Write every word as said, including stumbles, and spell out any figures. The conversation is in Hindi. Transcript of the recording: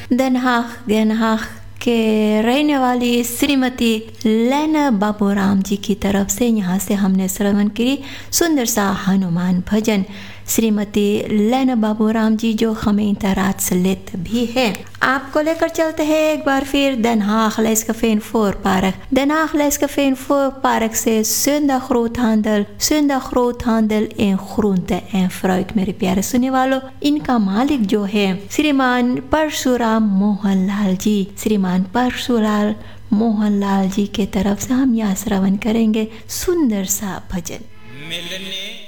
Den Haag, Den Haag के रहने वाली श्रीमती लैना बाबूराम जी की तरफ से यहाँ से हमने श्रवण की सुंदर सा हनुमान भजन। श्रीमती लैना बाबूराम जी जो हमें इंतरात से लेते भी है। आपको लेकर चलते हैं एक बार फिर Den Haag Leeskeveen Voorpark। Den Haag Leeskeveen Voorpark से zondag groothandel, zondag groothandel in groente en fruit। मेरे प्यारे सुनने वालों, इनका मालिक जो है श्रीमान परशुराम मोहनलाल जी, श्रीमान परशुराम मोहनलाल जी के तरफ से हम यहाँ श्रवण करेंगे सुंदर सा भजन। मिलने